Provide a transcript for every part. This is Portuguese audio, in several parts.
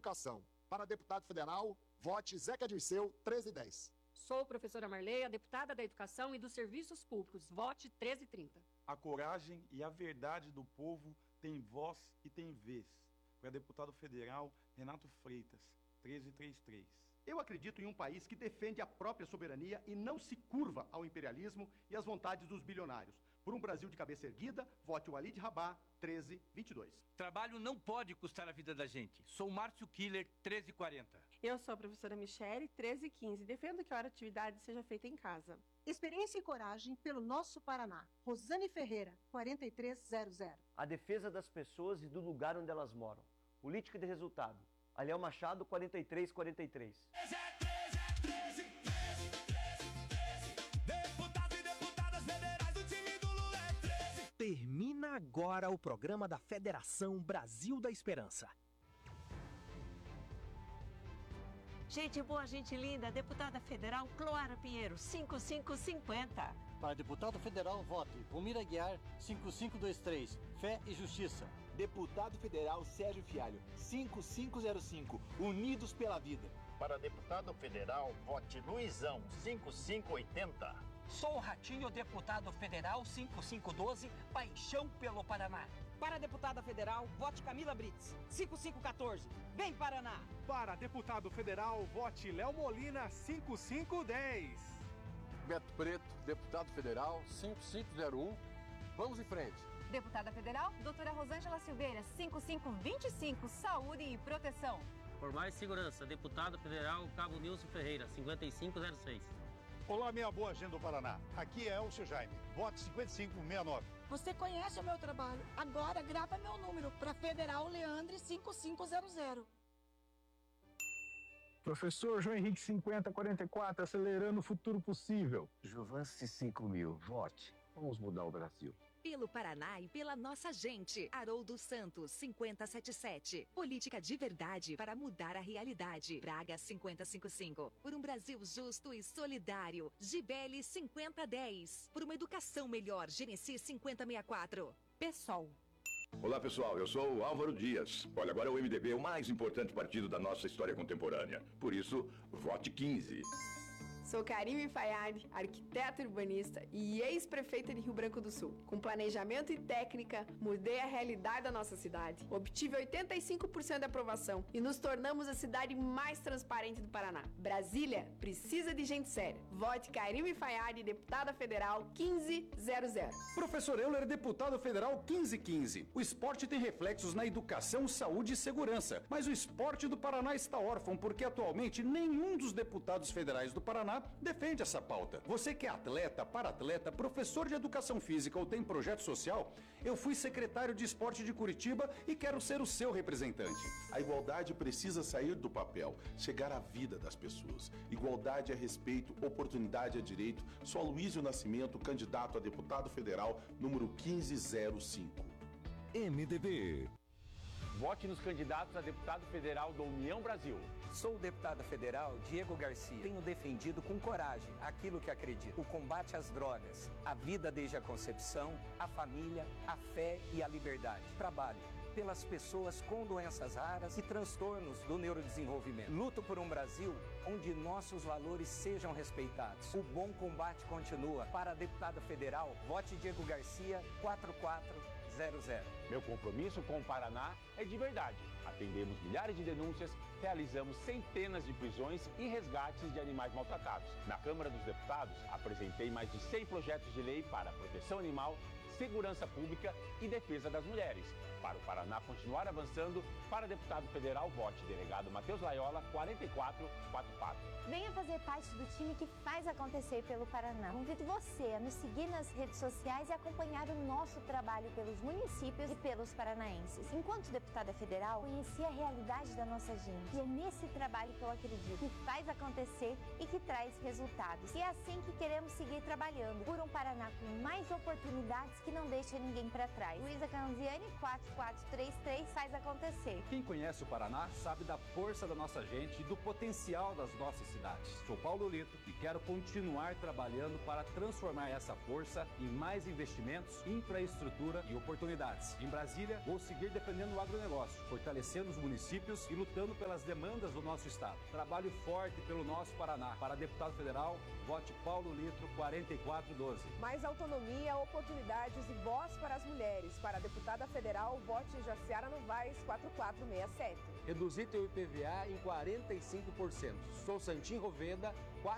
Educação. Para deputado federal, vote Zeca Dirceu, 1310. Sou professora Marleia, deputada da Educação e dos Serviços Públicos. Vote 1330. A coragem e a verdade do povo têm voz e têm vez. Para deputado federal, Renato Freitas, 1333. Eu acredito em um país que defende a própria soberania e não se curva ao imperialismo e às vontades dos bilionários. Por um Brasil de cabeça erguida, vote Walid Rabah, 1322. Trabalho não pode custar a vida da gente. Sou Márcio Killer, 1340. Eu sou a professora Michele, 1315. Defendo que a atividade seja feita em casa. Experiência e coragem pelo nosso Paraná. Rosane Ferreira, 4300. A defesa das pessoas e do lugar onde elas moram. Política de resultado. Aliel Machado, 4343. Deputado e deputadas federais do time do Lula é 13. Termina agora o programa da Federação Brasil da Esperança. Gente boa, gente linda, deputada federal Cloara Pinheiro, 5550. Para deputado federal, vote Romira Aguiar, 5523, Fé e Justiça. Deputado federal Sérgio Fialho, 5505, Unidos pela Vida. Para deputado federal, vote Luizão, 5580. Sou o Ratinho, deputado federal 5512, Paixão pelo Paraná. Para deputada federal, vote Camila Brits, 5514. Vem Paraná! Para deputado federal, vote Léo Molina, 5510. Beto Preto, deputado federal 5501. Vamos em frente. Deputada federal, doutora Rosângela Silveira, 5525, Saúde e Proteção. Por mais segurança, deputado federal Cabo Nilson Ferreira, 5506. Olá, minha boa gente do Paraná. Aqui é Elcio Jaime. Vote 5569. Você conhece o meu trabalho. Agora grava meu número para Federal Leandre 5500. Professor João Henrique 5044, acelerando o futuro possível. Jovance 5000, vote. Vamos mudar o Brasil. Pelo Paraná e pela nossa gente. Haroldo Santos, 5077. Política de verdade para mudar a realidade. Braga 5055. Por um Brasil justo e solidário. Gibele 5010. Por uma educação melhor. Genesi 5064. PSOL. Olá pessoal, eu sou o Álvaro Dias. Olha, agora o MDB é o mais importante partido da nossa história contemporânea. Por isso, vote 15. Sou Karime Fayad, arquiteta urbanista e ex-prefeita de Rio Branco do Sul. Com planejamento e técnica, mudei a realidade da nossa cidade. Obtive 85% de aprovação e nos tornamos a cidade mais transparente do Paraná. Brasília precisa de gente séria. Vote Karime Fayad, deputada federal 1500. Professor Euler, deputado federal 1515. O esporte tem reflexos na educação, saúde e segurança. Mas o esporte do Paraná está órfão porque atualmente nenhum dos deputados federais do Paraná defende essa pauta. Você que é atleta, para-atleta, professor de educação física ou tem projeto social, eu fui secretário de esporte de Curitiba e quero ser o seu representante. A igualdade precisa sair do papel, chegar à vida das pessoas. Igualdade é respeito, oportunidade é direito. Sou Aloysio Nascimento, candidato a deputado federal, número 1505. MDB. Vote nos candidatos a deputado federal da União Brasil. Sou o deputado federal Diego Garcia. Tenho defendido com coragem aquilo que acredito. O combate às drogas, a vida desde a concepção, a família, a fé e a liberdade. Trabalho pelas pessoas com doenças raras e transtornos do neurodesenvolvimento. Luto por um Brasil onde nossos valores sejam respeitados. O bom combate continua. Para deputado federal, vote Diego Garcia, 4400. Meu compromisso com o Paraná é de verdade. Atendemos milhares de denúncias, realizamos centenas de prisões e resgates de animais maltratados. Na Câmara dos Deputados, apresentei mais de 100 projetos de lei para proteção animal, segurança pública e defesa das mulheres. Para o Paraná continuar avançando, para deputado federal, vote delegado Matheus Laiola, 4444. Venha fazer parte do time que faz acontecer pelo Paraná. Convido você a nos seguir nas redes sociais e acompanhar o nosso trabalho pelos municípios e pelos paranaenses. Enquanto deputada federal, conheci a realidade da nossa gente. E é nesse trabalho que eu acredito, que faz acontecer e que traz resultados. E é assim que queremos seguir trabalhando por um Paraná com mais oportunidades que não deixa ninguém para trás. Luísa Canziani, 4433, faz acontecer. Quem conhece o Paraná sabe da força da nossa gente e do potencial das nossas cidades. Sou Paulo Lito e quero continuar trabalhando para transformar essa força em mais investimentos, infraestrutura e oportunidades. Em Brasília, vou seguir defendendo o agronegócio, fortalecendo os municípios e lutando pelas demandas do nosso estado. Trabalho forte pelo nosso Paraná. Para deputado federal, vote Paulo Litro, 4412. Mais autonomia, oportunidades e voz para as mulheres. Para a deputada federal, vote Jaciara Novaes, 4467. Reduzir teu IPVA em 45%. Sou Santim Roveda,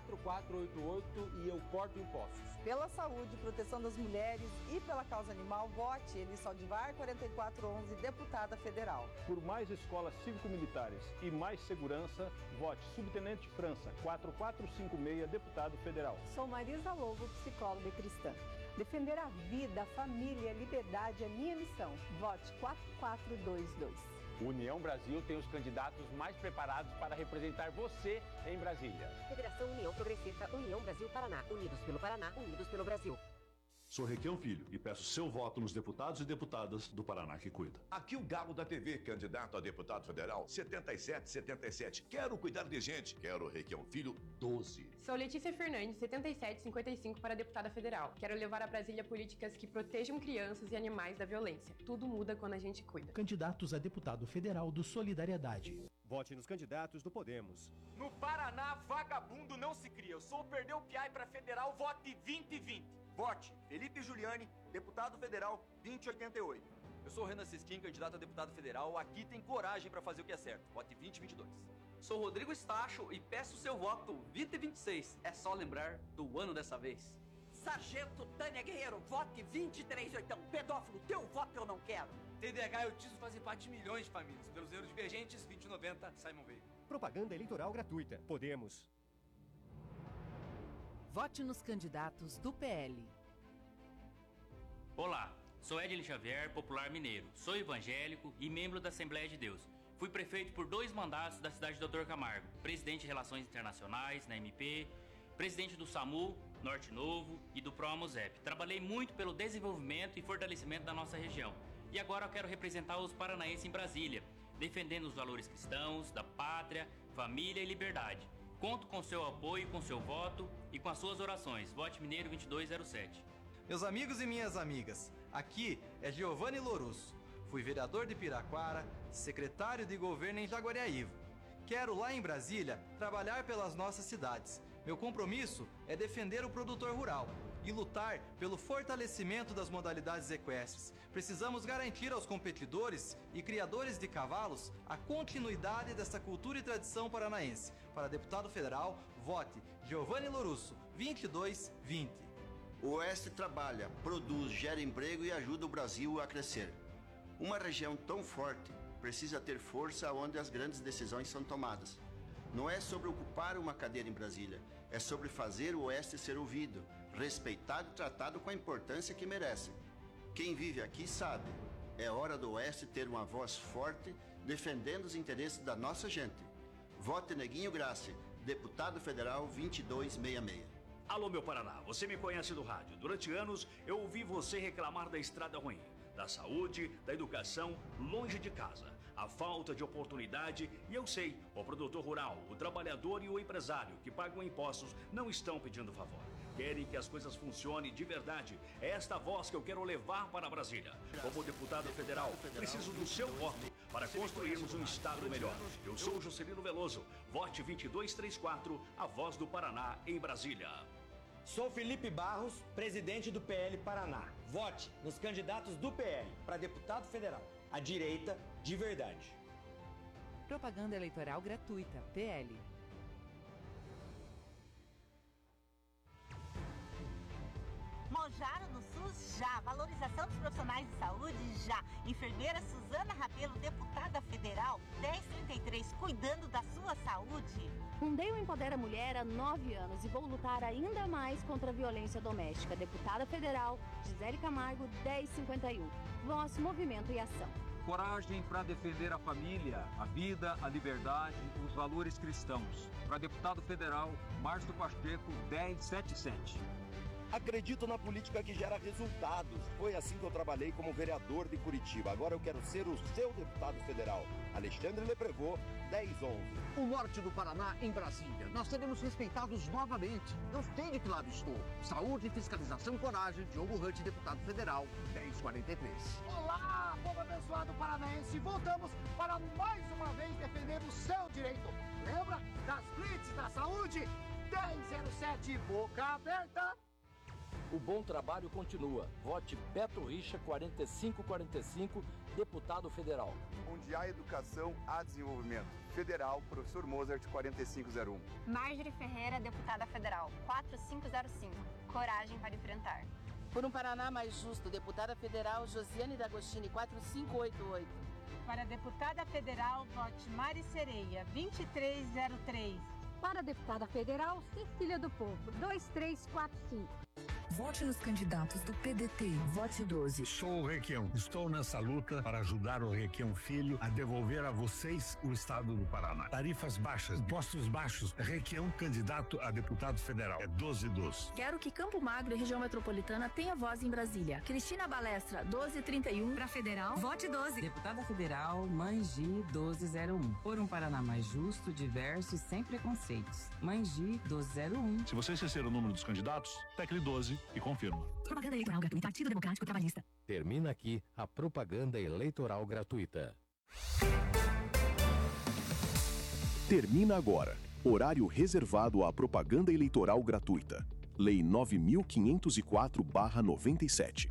4488 e eu corto impostos. Pela saúde, proteção das mulheres e pela causa animal, vote Elis Saldivar, 4411, deputada federal. Por mais escolas cívico-militares e mais segurança, vote Subtenente França, 4456, deputado federal. Sou Marisa Lobo, psicóloga cristã. Defender a vida, a família e a liberdade é minha missão. Vote 4422. União Brasil tem os candidatos mais preparados para representar você em Brasília. Federação União Progressista, União Brasil Paraná. Unidos pelo Paraná, unidos pelo Brasil. Sou Requião Filho e peço seu voto nos deputados e deputadas do Paraná que cuida. Aqui o Galo da TV, candidato a deputado federal, 7777. Quero cuidar de gente. Quero Requião Filho, 12. Sou Letícia Fernandes, 7755 para deputada federal. Quero levar a Brasília políticas que protejam crianças e animais da violência. Tudo muda quando a gente cuida. Candidatos a deputado federal do Solidariedade. Vote nos candidatos do Podemos. No Paraná, vagabundo não se cria. Eu sou o Perdeu Piai para federal, vote 2020. Vote Felipe Giuliani, deputado federal, 2088. Eu sou o Renan Sisquim, candidato a deputado federal. Aqui tem coragem para fazer o que é certo. Vote 2022. Sou Rodrigo Stacho e peço seu voto 2026. É só lembrar do ano dessa vez. Sargento Tânia Guerreiro, vote 23/8. Pedófilo, teu voto eu não quero. TDAH e autismo fazem parte de milhões de famílias. Pelos neurodivergentes, 2090, Simon Veil. Propaganda eleitoral gratuita. Podemos. Vote nos candidatos do PL. Olá, sou Edilson Xavier, popular mineiro. Sou evangélico e membro da Assembleia de Deus. Fui prefeito por 2 mandatos da cidade de Dr. Camargo. Presidente de Relações Internacionais, na MP. Presidente do SAMU, Norte Novo e do PROAMUSEP. Trabalhei muito pelo desenvolvimento e fortalecimento da nossa região. E agora eu quero representar os paranaenses em Brasília, defendendo os valores cristãos, da pátria, família e liberdade. Conto com seu apoio, com seu voto e com as suas orações. Vote Mineiro 2207. Meus amigos e minhas amigas, aqui é Giovanni Lourusso. Fui vereador de Piraquara, secretário de governo em Jaguariaíva. Quero lá em Brasília trabalhar pelas nossas cidades. Meu compromisso é defender o produtor rural e lutar pelo fortalecimento das modalidades equestres. Precisamos garantir aos competidores e criadores de cavalos a continuidade dessa cultura e tradição paranaense. Para deputado federal, vote Giovanni Lourusso, 2220. O Oeste trabalha, produz, gera emprego e ajuda o Brasil a crescer. Uma região tão forte precisa ter força onde as grandes decisões são tomadas. Não é sobre ocupar uma cadeira em Brasília, é sobre fazer o Oeste ser ouvido, respeitado e tratado com a importância que merece. Quem vive aqui sabe, é hora do Oeste ter uma voz forte defendendo os interesses da nossa gente. Vote Neguinho Grassi, deputado federal 2266. Alô, meu Paraná, você me conhece do rádio. Durante anos, eu ouvi você reclamar da estrada ruim, da saúde, da educação, longe de casa, a falta de oportunidade. E eu sei, o produtor rural, o trabalhador e o empresário que pagam impostos não estão pedindo favor. Querem que as coisas funcionem de verdade. É esta voz que eu quero levar para Brasília. Como deputado federal, preciso do seu voto para construirmos um estado melhor. Eu sou Juscelino Veloso. Vote 2234, a voz do Paraná em Brasília. Sou Felipe Barros, presidente do PL Paraná. Vote nos candidatos do PL para deputado federal. A direita de verdade. Propaganda eleitoral gratuita. PL. Mojara no SUS, já. Valorização dos profissionais de saúde, já. Enfermeira Suzana Rabelo, deputada federal, 1033, cuidando da sua saúde. Fundei o Empodera Mulher há 9 anos e vou lutar ainda mais contra a violência doméstica. Deputada federal, Gisele Camargo, 1051. Voz, movimento e ação. Coragem para defender a família, a vida, a liberdade, os valores cristãos. Para deputado federal, Márcio Pacheco, 1077. Acredito na política que gera resultados. Foi assim que eu trabalhei como vereador de Curitiba. Agora eu quero ser o seu deputado federal. Alexandre Leprevot, 1011. O norte do Paraná em Brasília. Nós seremos respeitados novamente. Não sei de que lado estou. Saúde, fiscalização e coragem. Diogo Hutt, deputado federal, 1043. Olá, povo abençoado paranaense. Voltamos para mais uma vez defender o seu direito. Lembra das blitz da saúde? 1007, boca aberta. O bom trabalho continua. Vote Beto Richa 4545, deputado federal. Onde há educação, há desenvolvimento. Federal, professor Mozart 4501. Marjorie Ferreira, deputada federal 4505. Coragem para enfrentar. Por um Paraná mais justo, deputada federal Josiane D'Agostini 4588. Para deputada federal, vote Mari Sereia 2303. Para deputada federal, Cecília do Povo, 2345. Vote nos candidatos do PDT. Vote 12. Sou o Requião. Estou nessa luta para ajudar o Requião Filho a devolver a vocês o estado do Paraná. Tarifas baixas, impostos baixos. Requião, candidato a deputado federal. É 1212. Quero que Campo Magro e região metropolitana tenha voz em Brasília. Cristina Balestra, 1231. Para federal, vote 12. Deputada federal, Mangi, 1201. Por um Paraná mais justo, diverso e sem preconceitos. Mangi, 1201. Se você esquecer o número dos candidatos, tecle 12 e confirma. Propaganda eleitoral gratuita. Partido Democrático Trabalhista. Termina aqui a propaganda eleitoral gratuita. Termina agora. Horário reservado à propaganda eleitoral gratuita. Lei 9.504/97.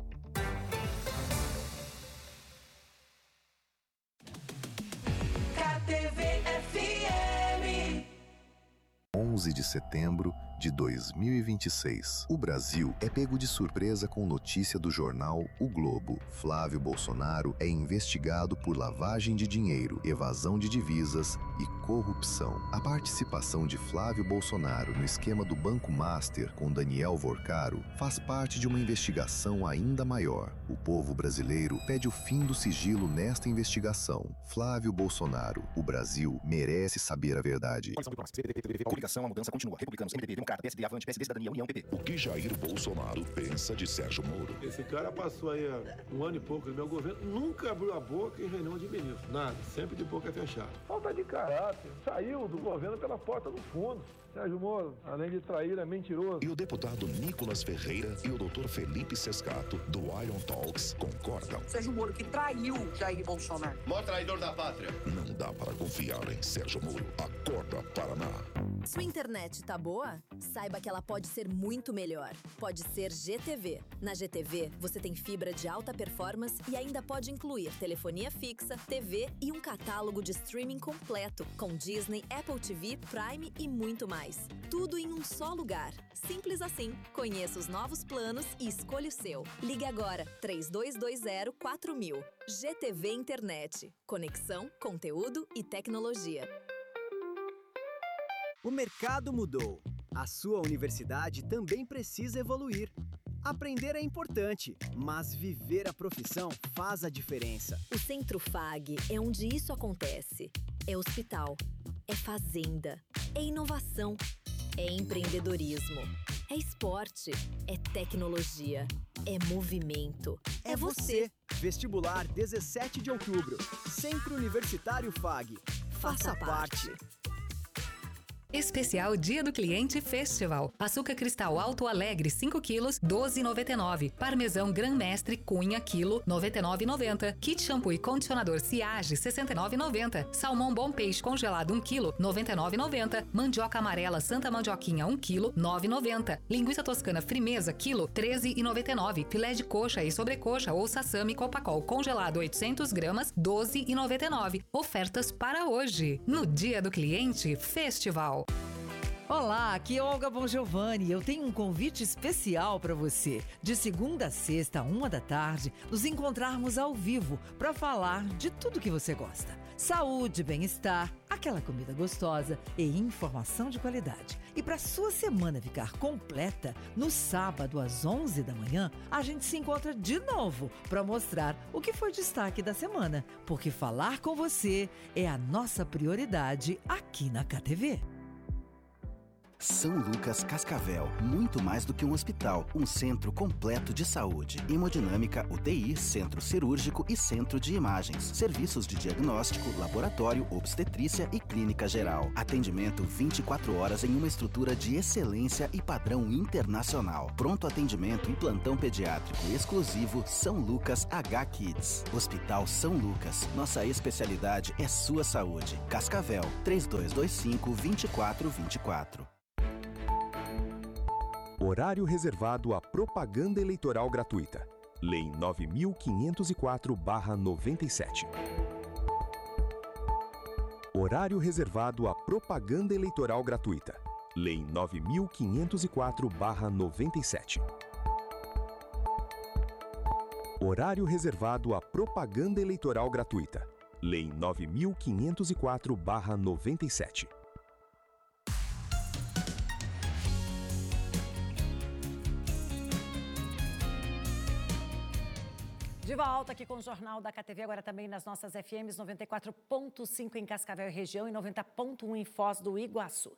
KTV FM. 11 de setembro de 2026. O Brasil é pego de surpresa com notícia do jornal O Globo. Flávio Bolsonaro é investigado por lavagem de dinheiro, evasão de divisas e corrupção. A participação de Flávio Bolsonaro no esquema do Banco Master com Daniel Vorcaro faz parte de uma investigação ainda maior. O povo brasileiro pede o fim do sigilo nesta investigação. Flávio Bolsonaro, o Brasil merece saber a verdade. Comunicação, a mudança continua. Republicanos, MDB, Democrata, PSD, Avante, PSD, Cidadania, União, PP. O que Jair Bolsonaro pensa de Sérgio Moro? Esse cara passou aí um ano e pouco no meu governo, nunca abriu a boca em reunião de ministro. Nada, sempre de boca fechada. Falta de caráter. Saiu do governo pela porta do fundo. Sérgio Moro, além de trair, é mentiroso. E o deputado Nicolas Ferreira e o doutor Felipe Sescato, do Iron Talks, concordam. Sérgio Moro que traiu Jair Bolsonaro. Maior traidor da pátria. Não dá para confiar em Sérgio Moro. Acorda, Paraná. Sua internet tá boa? Saiba que ela pode ser muito melhor. Pode ser GTV. Na GTV, você tem fibra de alta performance e ainda pode incluir telefonia fixa, TV e um catálogo de streaming completo, com Disney, Apple TV, Prime e muito mais. Tudo em um só lugar. Simples assim. Conheça os novos planos e escolha o seu. Ligue agora, 3220-4000. GTV Internet. Conexão, conteúdo e tecnologia. O mercado mudou. A sua universidade também precisa evoluir. Aprender é importante, mas viver a profissão faz a diferença. O Centro FAG é onde isso acontece. É hospital, é fazenda, é inovação, é empreendedorismo, é esporte, é tecnologia, é movimento, é você. Vestibular 17 de outubro. Centro Universitário FAG. Faça parte. Especial Dia do Cliente Festival. Açúcar cristal Alto Alegre 5 quilos, 12,99. Parmesão Gran Mestre Cunha quilo, 99,90. Kit shampoo e condicionador Ciage 69,90. Salmão Bom Peixe congelado 1 quilo, 99,90. Mandioca amarela Santa Mandioquinha 1 quilo, 9,90. Linguiça toscana Frimeza quilo, 13,99. Filé de coxa e sobrecoxa ou sassami Copacol congelado 800 gramas, 12,99. Ofertas para hoje. No Dia do Cliente Festival. Olá, aqui é Olga Bongiovanni. Eu tenho um convite especial para você. De segunda a sexta, 13h, nos encontrarmos ao vivo para falar de tudo que você gosta. Saúde, bem-estar, aquela comida gostosa e informação de qualidade. E para sua semana ficar completa, no sábado às 11 da manhã, a gente se encontra de novo para mostrar o que foi destaque da semana. Porque falar com você é a nossa prioridade aqui na KTV. São Lucas Cascavel, muito mais do que um hospital, um centro completo de saúde. Hemodinâmica, UTI, centro cirúrgico e centro de imagens. Serviços de diagnóstico, laboratório, obstetrícia e clínica geral. Atendimento 24 horas em uma estrutura de excelência e padrão internacional. Pronto atendimento e plantão pediátrico exclusivo São Lucas H-Kids. Hospital São Lucas, nossa especialidade é sua saúde. Cascavel, 3225-2424. Horário reservado à propaganda eleitoral gratuita. Lei 9.504/97. Horário reservado à propaganda eleitoral gratuita. Lei 9.504/97. Horário reservado à propaganda eleitoral gratuita. Lei 9.504/97. De volta aqui com o Jornal da KTV, agora também nas nossas FMs 94.5 em Cascavel e região e 90.1 em Foz do Iguaçu.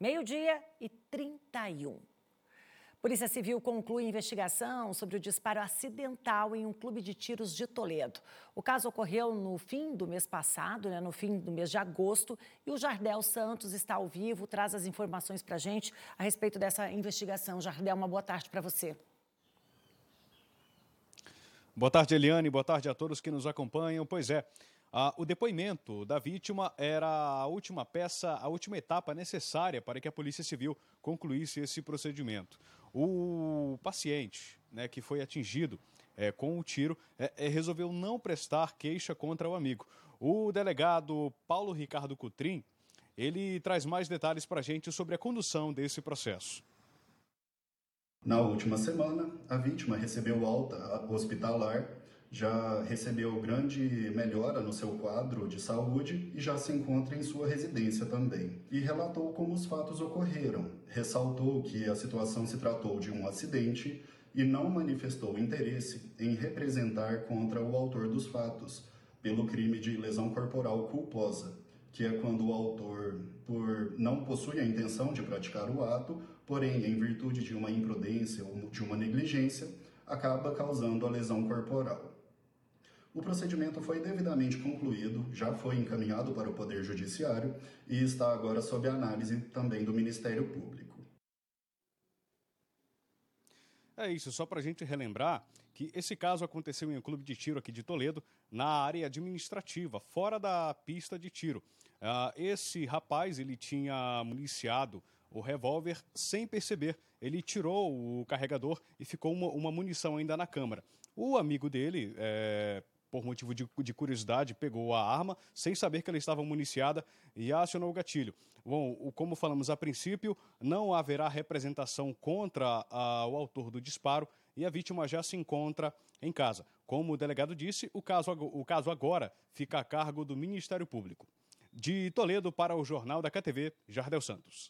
12:31. Polícia Civil conclui investigação sobre o disparo acidental em um clube de tiros de Toledo. O caso ocorreu no fim do mês passado, no fim do mês de agosto, e o Jardel Santos está ao vivo, traz as informações para a gente a respeito dessa investigação. Jardel, uma boa tarde para você. Boa tarde, Eliane. Boa tarde a todos que nos acompanham. Pois é, o depoimento da vítima era a última peça, a última etapa necessária para que a Polícia Civil concluísse esse procedimento. O paciente, que foi atingido com o tiro, resolveu não prestar queixa contra o amigo. O delegado Paulo Ricardo Cutrim, ele traz mais detalhes para a gente sobre a condução desse processo. Na última semana, a vítima recebeu alta hospitalar, já recebeu grande melhora no seu quadro de saúde e já se encontra em sua residência também. E relatou como os fatos ocorreram. Ressaltou que a situação se tratou de um acidente e não manifestou interesse em representar contra o autor dos fatos, pelo crime de lesão corporal culposa, que é quando o autor, não possui a intenção de praticar o ato, porém, em virtude de uma imprudência ou de uma negligência, acaba causando a lesão corporal. O procedimento foi devidamente concluído, já foi encaminhado para o Poder Judiciário e está agora sob análise também do Ministério Público. É isso, só para a gente relembrar que esse caso aconteceu em um clube de tiro aqui de Toledo, na área administrativa, fora da pista de tiro. Esse rapaz, ele tinha municiado o revólver sem perceber. Ele tirou o carregador e ficou uma munição ainda na câmara. O amigo dele, por motivo de curiosidade, pegou a arma sem saber que ela estava municiada e acionou o gatilho. Bom, como falamos a princípio, não haverá representação contra o autor do disparo e a vítima já se encontra em casa. Como o delegado disse, o caso agora fica a cargo do Ministério Público. De Toledo para o Jornal da KTV, Jardel Santos.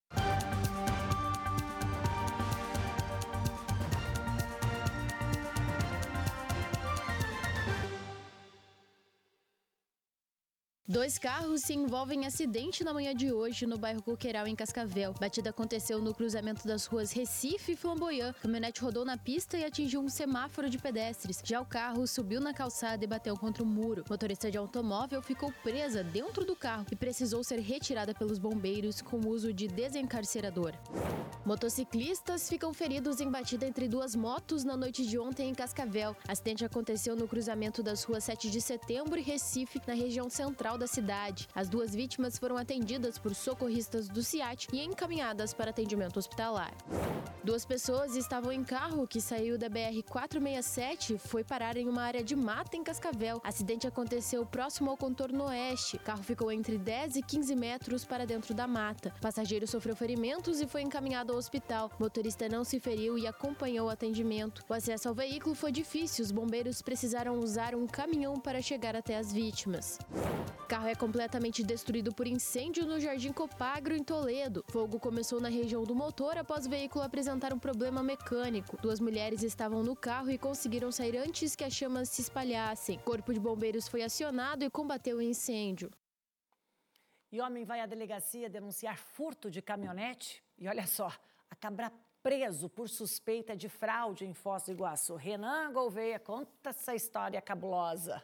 Dois carros se envolvem em acidente na manhã de hoje no bairro Coqueiral, em Cascavel. A batida aconteceu no cruzamento das ruas Recife e Flamboyant. A caminhonete rodou na pista e atingiu um semáforo de pedestres. Já o carro subiu na calçada e bateu contra o muro. O motorista de automóvel ficou presa dentro do carro e precisou ser retirada pelos bombeiros com o uso de desencarcerador. Motociclistas ficam feridos em batida entre duas motos na noite de ontem em Cascavel. O acidente aconteceu no cruzamento das ruas 7 de Setembro e Recife, na região central da cidade. As duas vítimas foram atendidas por socorristas do SIAT e encaminhadas para atendimento hospitalar. Duas pessoas estavam em carro que saiu da BR-467 e foi parar em uma área de mata em Cascavel. O acidente aconteceu próximo ao contorno oeste. O carro ficou entre 10 e 15 metros para dentro da mata. O passageiro sofreu ferimentos e foi encaminhado ao hospital. O motorista não se feriu e acompanhou o atendimento. O acesso ao veículo foi difícil. Os bombeiros precisaram usar um caminhão para chegar até as vítimas. O carro é completamente destruído por incêndio no Jardim Copagro, em Toledo. O fogo começou na região do motor após o veículo apresentar um problema mecânico. Duas mulheres estavam no carro e conseguiram sair antes que as chamas se espalhassem. O corpo de bombeiros foi acionado e combateu o incêndio. E homem vai à delegacia denunciar furto de caminhonete e olha só, acaba preso por suspeita de fraude em Foz do Iguaçu. Renan Gouveia conta essa história cabulosa.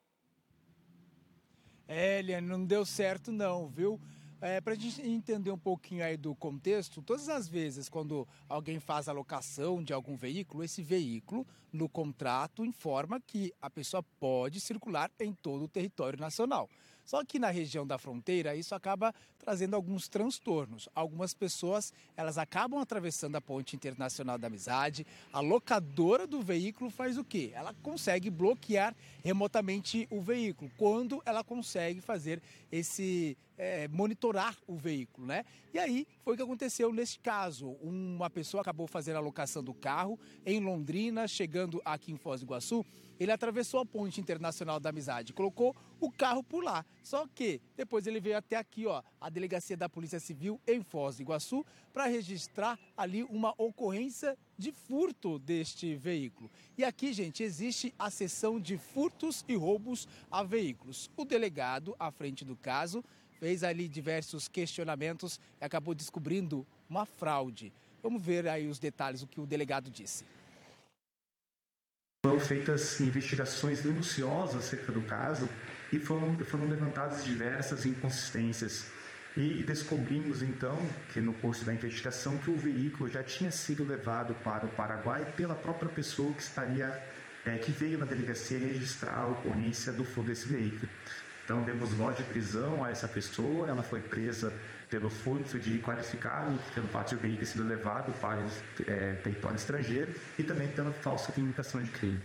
Eliane, não deu certo não, viu? Para a gente entender um pouquinho aí do contexto, todas as vezes quando alguém faz a locação de algum veículo, esse veículo no contrato informa que a pessoa pode circular em todo o território nacional. Só que na região da fronteira isso acaba trazendo alguns transtornos. Algumas pessoas elas acabam atravessando a ponte internacional da amizade. A locadora do veículo faz o quê? Ela consegue bloquear remotamente o veículo quando ela consegue fazer esse monitorar o veículo, né? E aí foi o que aconteceu neste caso. Uma pessoa acabou fazendo a locação do carro em Londrina, chegando aqui em Foz do Iguaçu. Ele atravessou a ponte internacional da amizade, colocou o carro por lá. Só que depois ele veio até aqui, ó, a delegacia da Polícia Civil em Foz do Iguaçu, para registrar ali uma ocorrência de furto deste veículo. E aqui, gente, existe a seção de furtos e roubos a veículos. O delegado, à frente do caso, fez ali diversos questionamentos e acabou descobrindo uma fraude. Vamos ver aí os detalhes, o que o delegado disse. Foram feitas investigações minuciosas acerca do caso e foram levantadas diversas inconsistências. E descobrimos então, que no curso da investigação, que o veículo já tinha sido levado para o Paraguai pela própria pessoa que veio na delegacia registrar a ocorrência do furto desse veículo. Então, demos voz de prisão a essa pessoa, ela foi presa pelo furto de qualificado, pelo fato de o veículo ter sido levado para o território estrangeiro e também pela falsa comunicação de crime.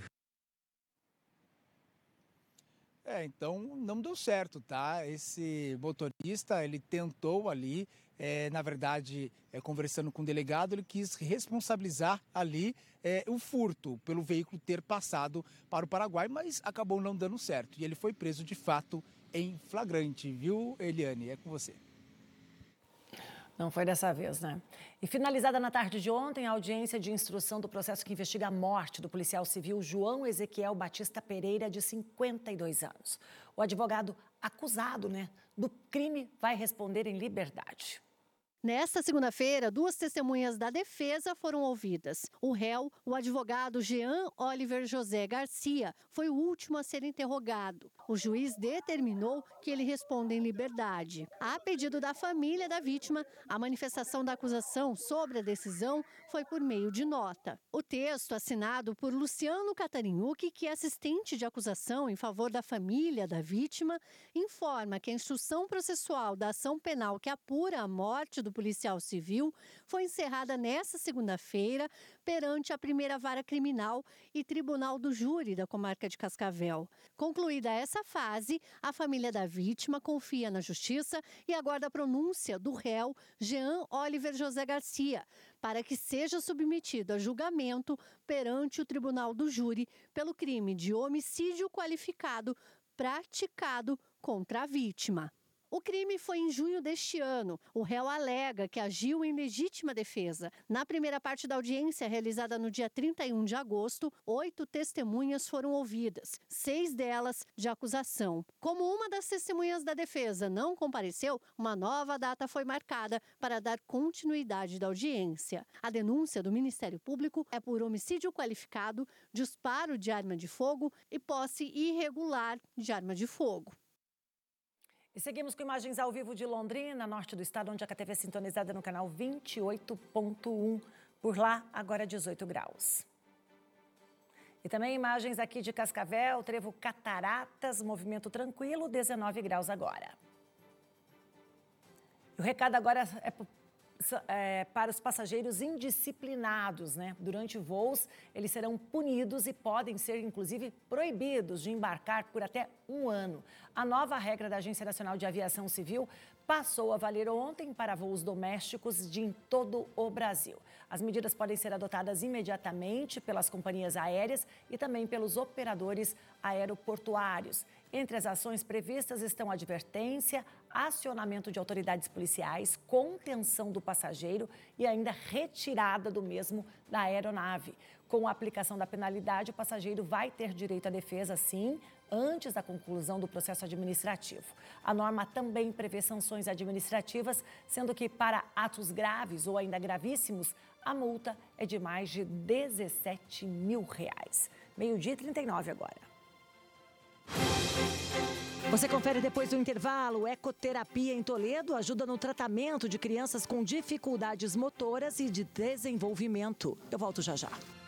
Então não deu certo, tá? Esse motorista, ele tentou ali, na verdade, conversando com o delegado, ele quis responsabilizar ali o furto pelo veículo ter passado para o Paraguai, mas acabou não dando certo. E ele foi preso de fato em flagrante, viu, Eliane? É com você. Não foi dessa vez, né? E finalizada na tarde de ontem, a audiência de instrução do processo que investiga a morte do policial civil João Ezequiel Batista Pereira, de 52 anos. O advogado acusado, do crime vai responder em liberdade. Nesta segunda-feira, 2 testemunhas da defesa foram ouvidas. O réu, o advogado Jean Oliver José Garcia, foi o último a ser interrogado. O juiz determinou que ele responda em liberdade. A pedido da família da vítima, a manifestação da acusação sobre a decisão foi por meio de nota. O texto, assinado por Luciano Catarinhucchi, que é assistente de acusação em favor da família da vítima, informa que a instrução processual da ação penal que apura a morte do policial civil foi encerrada nesta segunda-feira perante a primeira vara criminal e tribunal do júri da comarca de Cascavel. Concluída essa fase, a família da vítima confia na justiça e aguarda a pronúncia do réu Jean Oliver José Garcia para que seja submetido a julgamento perante o tribunal do júri pelo crime de homicídio qualificado praticado contra a vítima. O crime foi em junho deste ano. O réu alega que agiu em legítima defesa. Na primeira parte da audiência, realizada no dia 31 de agosto, 8 testemunhas foram ouvidas, 6 delas de acusação. Como uma das testemunhas da defesa não compareceu, uma nova data foi marcada para dar continuidade da audiência. A denúncia do Ministério Público é por homicídio qualificado, disparo de arma de fogo e posse irregular de arma de fogo. E seguimos com imagens ao vivo de Londrina, norte do estado, onde a KTV é sintonizada no canal 28.1. Por lá, agora 18 graus. E também imagens aqui de Cascavel, Trevo Cataratas, movimento tranquilo, 19 graus agora. E o recado agora é para os passageiros indisciplinados, Durante voos, eles serão punidos e podem ser, inclusive, proibidos de embarcar por até 1 ano. A nova regra da Agência Nacional de Aviação Civil passou a valer ontem para voos domésticos em todo o Brasil. As medidas podem ser adotadas imediatamente pelas companhias aéreas e também pelos operadores aeroportuários. Entre as ações previstas estão advertência, acionamento de autoridades policiais, contenção do passageiro e ainda retirada do mesmo da aeronave. Com a aplicação da penalidade, o passageiro vai ter direito à defesa, sim, antes da conclusão do processo administrativo. A norma também prevê sanções administrativas, sendo que para atos graves ou ainda gravíssimos, a multa é de mais de R$17 mil. 12h39 agora. Você confere depois do intervalo. Ecoterapia em Toledo ajuda no tratamento de crianças com dificuldades motoras e de desenvolvimento. Eu volto já já.